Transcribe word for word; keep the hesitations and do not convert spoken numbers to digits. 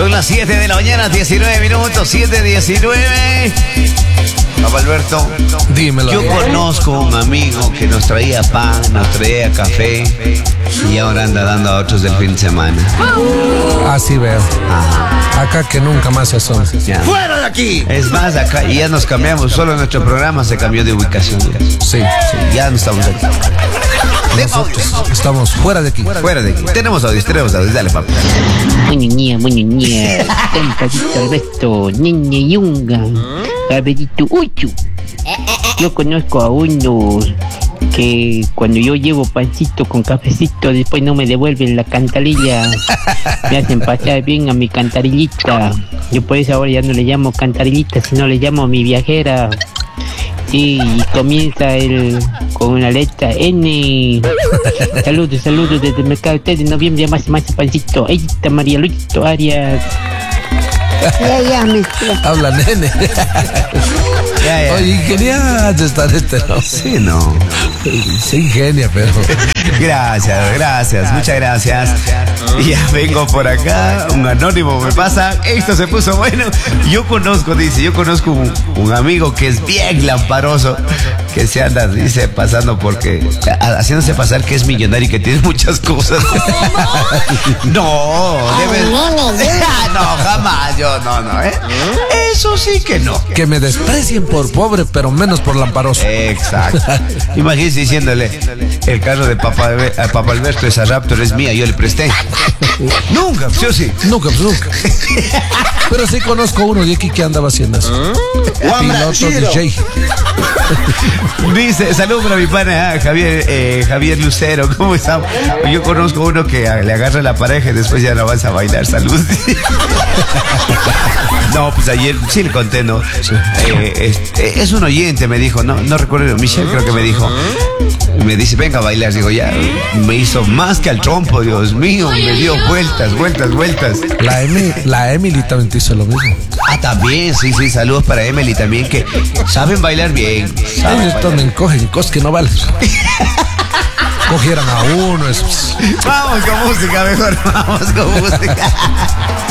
Son las siete de la mañana, diecinueve minutos, siete diecinueve. Papá Alberto, dímelo. Yo conozco un amigo que nos traía pan, nos traía café y ahora anda dando a otros del fin de semana. Así veo. Ah. Acá que nunca más se son. Ya. ¡Fuera de aquí! Es más, acá y ya nos cambiamos, solo nuestro programa se cambió de ubicación. Sí, Sí, ya no estamos aquí. nosotros estamos fuera de aquí. Fuera de aquí. Tenemos audios, tenemos audios, dale, papá. Muñeñía, muñeñía, compadito Alberto, niña yunga, cabellito uchu. Yo conozco a unos que cuando yo llevo pancito con cafecito, después no me devuelven la cantarilla, me hacen pasar bien a mi cantarillita. Yo por eso ahora ya no le llamo cantarillita, sino le llamo mi viajera. Sí, y comienza el con una letra N. Saludos, saludos desde el mercado de noviembre, más más pancito. Ahí está María Luisito Arias. Ya, ya, me... Habla nene. Ya, ya. Oye, ingenias estar este, ¿no? Sí, no. Se ingenia, pero. Gracias, gracias, muchas gracias. Y ya vengo por acá, un anónimo me pasa, esto se puso bueno. Yo conozco, dice, yo conozco un, un amigo que es bien lamparoso, que se anda, dice, pasando porque, haciéndose pasar que es millonario y que tiene muchas cosas. No, debe. No, jamás, yo no, no, ¿eh? Eso sí que no. Que me desprecien por pobre, pero menos por lamparoso. Exacto. Imagínese diciéndole, el carro de papá, a papá Alberto, esa Raptor es mía, yo le presté. Nunca, sí o sí. Nunca, pues nunca. Pero sí conozco uno de aquí que andaba haciendo eso. Piloto D J. Dice, saludos para mi pana, ah, Javier, eh, Javier Lucero, ¿cómo estamos? Yo conozco uno que ah, le agarra la pareja y después ya no vas a bailar, salud. No, pues ayer sí le conté, ¿no? Eh, es, eh, es un oyente, me dijo, no, no recuerdo, Michelle creo que me dijo. Me dice, venga a bailar, digo, ya, me hizo más que al trompo, Dios mío, me dio vueltas, vueltas, vueltas. La, Emi, la Emily también te hizo lo mismo. Ah, también, sí, sí, saludos para Emily también, que saben bailar bien. Saben Ellos también cogen cosas que no valen. Cogieran a uno. Es... Vamos con música, mejor, vamos con música.